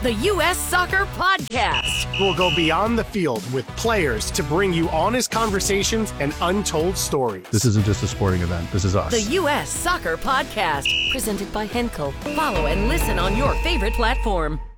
The U.S. Soccer Podcast. We'll go beyond the field with players to bring you honest conversations and untold stories. This isn't just a sporting event. This is us. The U.S. Soccer Podcast. Presented by Henkel. Follow and listen on your favorite platform.